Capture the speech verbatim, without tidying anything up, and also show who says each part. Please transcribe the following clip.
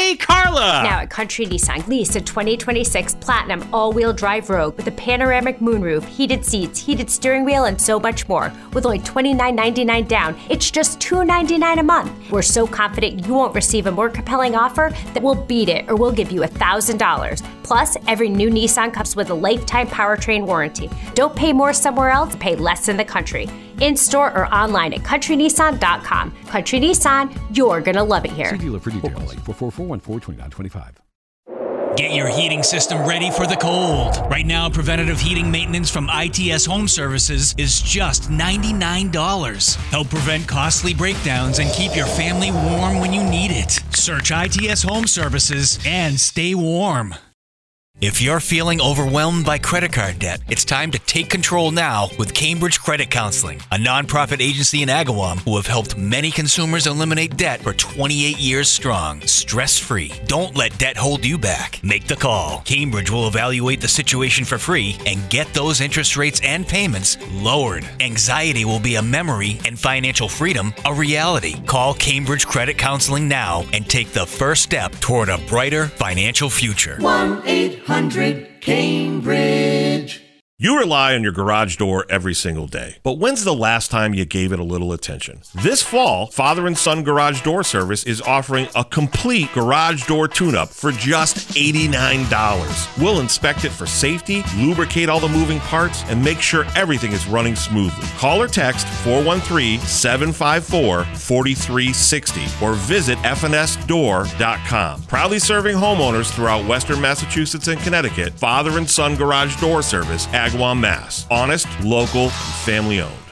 Speaker 1: Hey, Carla!
Speaker 2: Now at Country Nissan, lease a twenty twenty-six Platinum all-wheel drive Rogue with a panoramic moonroof, heated seats, heated steering wheel, and so much more. With only twenty-nine ninety-nine down, it's just two ninety-nine a month. We're so confident you won't receive a more compelling offer that we'll beat it or we'll give you one thousand dollars. Plus, every new Nissan comes with a lifetime powertrain warranty. Don't pay more somewhere else, pay less in the country. In-store or online at country nissan dot com. Country Nissan, you're gonna love it here.
Speaker 3: See dealer for details. four four four one four two nine two five.
Speaker 4: Get your heating system ready for the cold. Right now, preventative heating maintenance from I T S Home Services is just ninety-nine dollars. Help prevent costly breakdowns and keep your family warm when you need it. Search I T S Home Services and stay warm. If you're feeling overwhelmed by credit card debt, it's time to take control now with Cambridge Credit Counseling, a nonprofit agency in Agawam who have helped many consumers eliminate debt for twenty-eight years strong, stress-free. Don't let debt hold you back. Make the call. Cambridge will evaluate the situation for free and get those interest rates and payments lowered. Anxiety will be a memory and financial freedom a reality. Call Cambridge Credit Counseling now and take the first step toward a brighter financial future.
Speaker 5: one eight hundred Cambridge.
Speaker 6: You rely on your garage door every single day, but when's the last time you gave it a little attention? This fall, Father and Son Garage Door Service is offering a complete garage door tune-up for just eighty-nine dollars. We'll inspect it for safety, lubricate all the moving parts, and make sure everything is running smoothly. Call or text four one three, seven five four, four three six zero or visit f n s door dot com. Proudly serving homeowners throughout Western Massachusetts and Connecticut, Father and Son Garage Door Service, Agawam, Mass. Honest, local, and family owned.